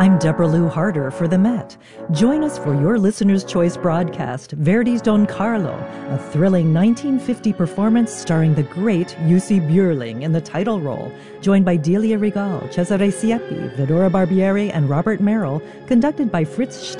I'm Deborah Lou Harder for the Met. Join us for your Listener's Choice broadcast, Verdi's Don Carlo, a thrilling 1950 performance starring the great Jussi Björling in the title role, joined by Delia Regal, Cesare Siepi, Vidora Barbieri, and Robert Merrill, conducted by Fritz